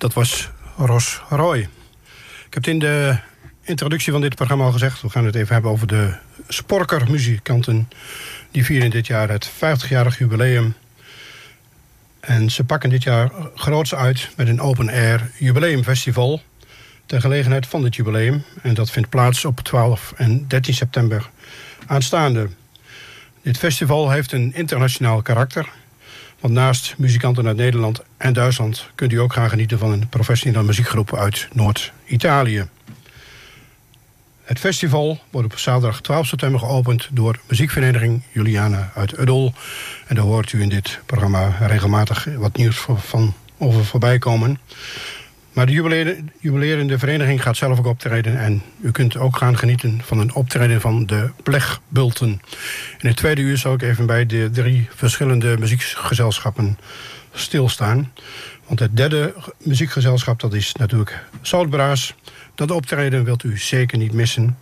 Dat was Ros Roy. Ik heb het in de introductie van dit programma al gezegd. We gaan het even hebben over de Sporker-muzikanten. Die vieren dit jaar het 50-jarig jubileum. En ze pakken dit jaar groots uit met een open-air jubileumfestival. Ter gelegenheid van dit jubileum. En dat vindt plaats op 12 en 13 september aanstaande. Dit festival heeft een internationaal karakter. Want naast muzikanten uit Nederland en Duitsland kunt u ook gaan genieten van een professionele muziekgroep uit Noord-Italië. Het festival wordt op zaterdag 12 september geopend door muziekvereniging Juliana uit Uddel. En daar hoort u in dit programma regelmatig wat nieuws van over voorbij komen. Maar de jubilerende vereniging gaat zelf ook optreden. En u kunt ook gaan genieten van een optreden van de Blegbulten. In het tweede uur zal ik even bij de 3 verschillende muziekgezelschappen stilstaan. Want het derde muziekgezelschap, dat is natuurlijk Zoutbraas. Dat optreden wilt u zeker niet missen.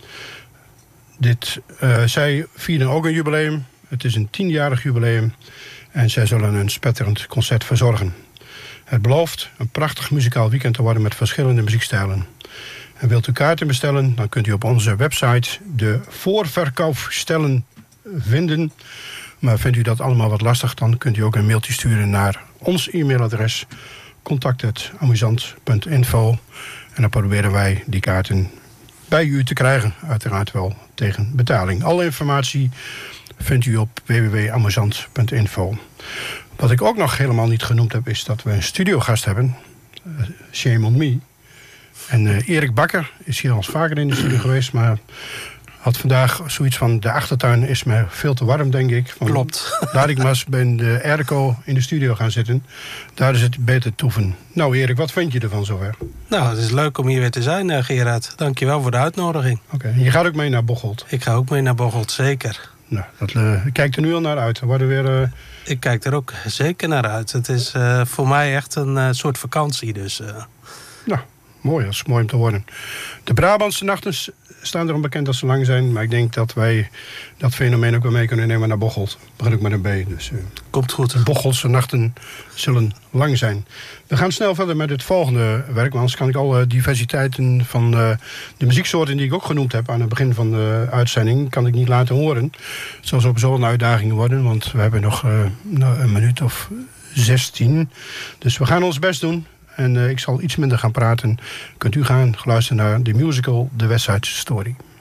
Zij vieren ook een jubileum. Het is een 10-jarig jubileum. En zij zullen een spetterend concert verzorgen. Het belooft een prachtig muzikaal weekend te worden met verschillende muziekstijlen. En wilt u kaarten bestellen, dan kunt u op onze website de voorverkoopstellen vinden. Maar vindt u dat allemaal wat lastig, dan kunt u ook een mailtje sturen naar ons e-mailadres contact@amusant.info. En dan proberen wij die kaarten bij u te krijgen. Uiteraard wel tegen betaling. Alle informatie vindt u op www.amusant.info. Wat ik ook nog helemaal niet genoemd heb, is dat we een studiogast hebben. Shame on me. En Erik Bakker is hier al vaker in de studio geweest, maar had vandaag zoiets van: de achtertuin is me veel te warm, denk ik. Klopt. Laat ik maar eens bij de airco in de studio gaan zitten. Daar is het beter toeven. Nou Erik, wat vind je ervan zover? Nou, het is leuk om hier weer te zijn, Gerard. Dankjewel voor de uitnodiging. Oké, je gaat ook mee naar Bocholt? Ik ga ook mee naar Bocholt, zeker. Nou, ik kijk er nu al naar uit. We worden weer... Ik kijk er ook zeker naar uit. Het is voor mij echt een soort vakantie. Dus, Nou, mooi. Dat is mooi om te horen. De Brabantse nachten staan erom bekend dat ze lang zijn. Maar ik denk dat wij dat fenomeen ook wel mee kunnen nemen naar Bocholt. Begin ik met een B. Dus, komt goed. De Bocholdse nachten zullen lang zijn. We gaan snel verder met het volgende werk. Want anders kan ik alle diversiteiten van de muzieksoorten die ik ook genoemd heb aan het begin van de uitzending, kan ik niet laten horen. Het zal sowieso een uitdaging worden. Want we hebben nog een minuut of 16. Dus we gaan ons best doen. En ik zal iets minder gaan praten. Kunt u gaan luisteren naar de musical The West Side Story.